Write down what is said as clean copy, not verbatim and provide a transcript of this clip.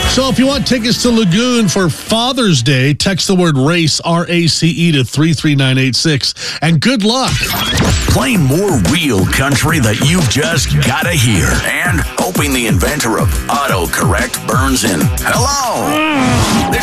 So if you want tickets to Lagoon for Father's Day, text the word RACE, R-A-C-E, to 33986. And good luck. Playing more real country that you've just got to hear. And hoping the inventor of autocorrect burns in. Hello.